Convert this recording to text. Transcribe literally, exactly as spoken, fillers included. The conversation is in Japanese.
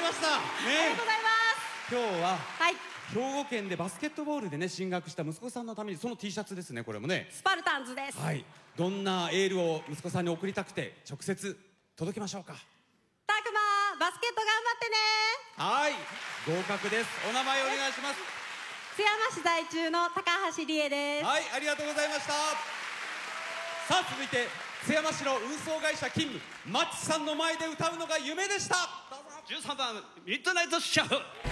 ました。 ありがとうございます。 今日ははい兵庫県でバスケットボールでね進学した息子さんのためにその T シャツですね。これもね、 スパルタンズです。 はい、どんなエールを息子さんに送りたくて直接届けましょうか。 たくまバスケット頑張ってね。 はい、合格です。お名前お願いします。 津山市在住の高橋理恵です。 はい、ありがとうございました。さあ続いて津山市の運送会社勤務マッチさんの前で歌うのが夢でした。どうぞ。 じゅうさんばんミッドナイトシャフ。